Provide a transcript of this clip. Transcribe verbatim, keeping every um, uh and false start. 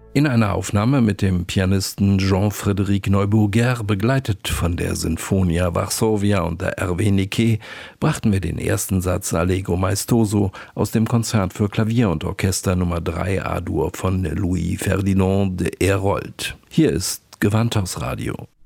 In einer Aufnahme mit dem Pianisten Jean-Frédéric Neuburger, begleitet von der Sinfonia Varsovia und der R W Niquet, brachten wir den ersten Satz Allegro maestoso aus dem Konzert für Klavier und Orchester Nummer drei A-Dur von Louis Ferdinand de Herold. Hier ist Gewandhausradio.